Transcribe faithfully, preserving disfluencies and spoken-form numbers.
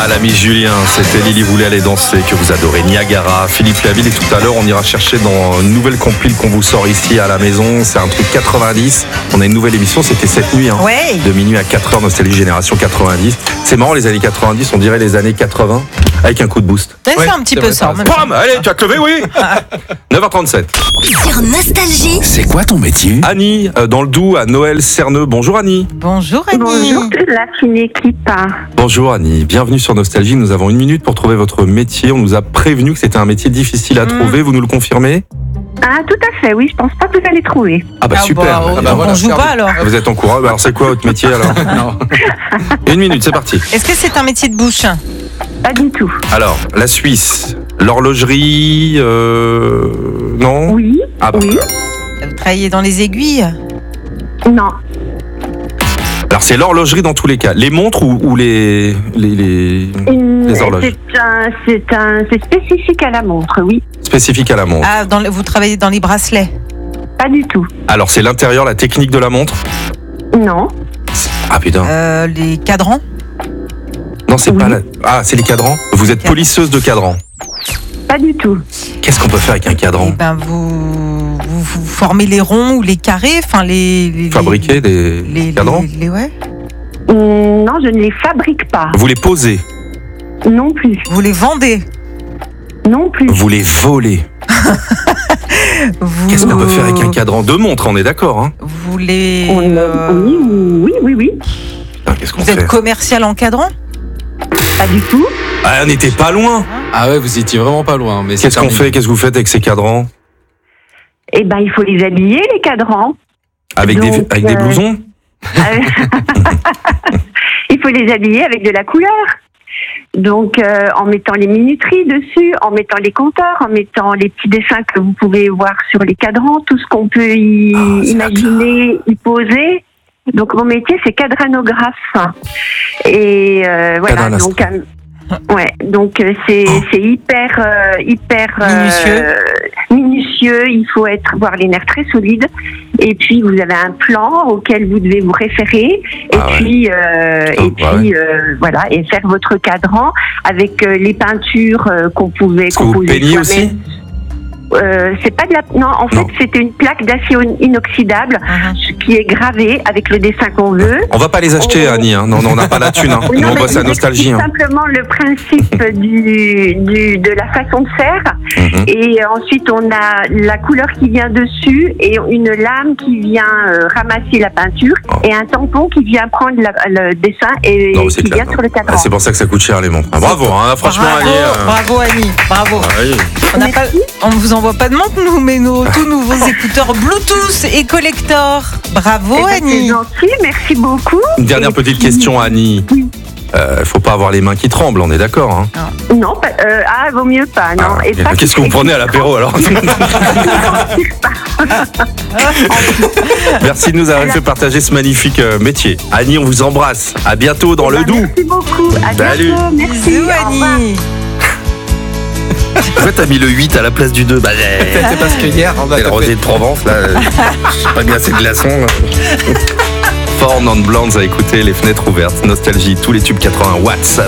Ah, l'ami Julien, c'était Lily voulait aller danser, que vous adorez, Niagara, Philippe Laville, et tout à l'heure on ira chercher dans une nouvelle compile qu'on vous sort ici à la maison, c'est un truc quatre-vingt-dix, on a une nouvelle émission, c'était cette nuit, hein, ouais. de minuit à quatre heures, Nostalgie Génération quatre-vingt-dix. C'est marrant les années quatre-vingt-dix, on dirait les années quatre-vingts, avec un coup de boost. C'est ouais, un petit peu ça. Bam, allez, tu as levé, oui. neuf heures trente-sept. Sur Nostalgie. C'est quoi ton métier? Annie, euh, dans le Doubs, à Noël Cerneux. Bonjour Annie. Bonjour Annie. Bonjour la fine équipe. Bonjour Annie, bienvenue sur Nostalgie. Nous avons une minute pour trouver votre métier. On nous a prévenu que c'était un métier difficile à mmh. trouver. Vous nous le confirmez? Ah, tout à fait, oui. Je pense pas que vous allez trouver. Ah bah ah super. Bah, ah bah, bah, on voilà, joue pas alors. Vous êtes en courant. Alors c'est quoi votre métier alors? Non. Une minute, c'est parti. Est-ce que c'est un métier de bouche? Pas du tout. Alors, la Suisse, l'horlogerie, euh... non? Oui. Ah bah. Oui. Vous travaillez dans les aiguilles? Non. Alors c'est l'horlogerie dans tous les cas. Les montres ou, ou les les, les, Une, les horloges? C'est un, c'est un, c'est spécifique à la montre, oui. Spécifique à la montre. Ah, dans le, vous travaillez dans les bracelets? Pas du tout. Alors c'est l'intérieur, la technique de la montre? Non. Ah putain. Euh, les cadrans? Non, c'est oui. pas la... Ah, c'est les cadrans? Vous êtes polisseuse de cadrans? Pas du tout. Qu'est-ce qu'on peut faire avec un cadran? Eh ben, vous, vous, vous formez les ronds ou les carrés, enfin les, les fabriquer des les, cadrans? les, les, ouais. Non, je ne les fabrique pas. Vous les posez? Non plus. Vous les vendez? Non plus. Vous les volez? vous... Qu'est-ce qu'on peut faire avec un cadran de montre? On est d'accord, hein? Vous les... On, euh... Oui, oui, oui, oui. Putain, qu'est-ce qu'on vous fait? êtes commercial en cadran? Pas du tout. Ah, on n'était pas loin. Ah ouais, vous étiez vraiment pas loin. Mais qu'est-ce qu'on fait? Qu'est-ce que vous faites avec ces cadrans? Eh ben, il faut les habiller, les cadrans. Avec, Donc, des, avec euh... des blousons? Il faut les habiller avec de la couleur. Donc, euh, en mettant les minuteries dessus, en mettant les compteurs, en mettant les petits dessins que vous pouvez voir sur les cadrans, tout ce qu'on peut y oh, imaginer, y poser. Donc, mon métier, c'est cadranographe. Et euh, voilà, donc... Euh, Ouais, donc euh, c'est oh. c'est hyper euh, hyper minutieux. Euh, minutieux. Il faut être voir les nerfs très solides. Et puis vous avez un plan auquel vous devez vous référer. Et ah puis ouais. euh, oh, et puis ouais. euh, voilà, et faire votre cadran avec euh, les peintures euh, qu'on pouvait Est-ce composer. Que vous peignez aussi? Euh, c'est pas de la non en fait non. C'était une plaque d'acier inoxydable uh-huh. qui est gravée avec le dessin qu'on veut. On va pas les acheter, on... Annie, hein. Non, non, on n'a pas la thune, hein. Oui, nous on bosse à Nostalgie, hein. Simplement le principe du, du de la façon de faire mm-hmm. et ensuite on a la couleur qui vient dessus et une lame qui vient euh, ramasser la peinture oh. et un tampon qui vient prendre la, le dessin et non, qui clair, vient non. sur le cadran. Ah, c'est pour ça que ça coûte cher les montres. Ah, bravo, hein, franchement bravo, Annie. Euh... Bravo Annie, bravo. Ah, oui. On n'a pas, on vous envoie pas de montre nous, mais nos tous nouveaux écouteurs Bluetooth et collector. Bravo eh ben, Annie. C'est gentil, merci beaucoup. Une dernière et petite puis... question Annie. Oui. Euh, faut pas avoir les mains qui tremblent, on est d'accord, hein? Non, non pas, euh, ah, vaut mieux pas, non. Ah, et pas qu'est-ce que vous prenez à l'apéro alors? Merci de nous avoir fait partager ce magnifique euh, métier. Annie, on vous embrasse. À bientôt dans eh ben, le Doubs. Merci beaucoup. À Salut. bientôt. Merci. Bisous Annie. En fait, t'as mis le huit à la place du deux. Bah, c'est parce que hier, on a c'est le rosé de Provence, là. Pas bien assez de glaçons. Four Non Blondes à écouter, les fenêtres ouvertes. Nostalgie, tous les tubes quatre-vingts watts.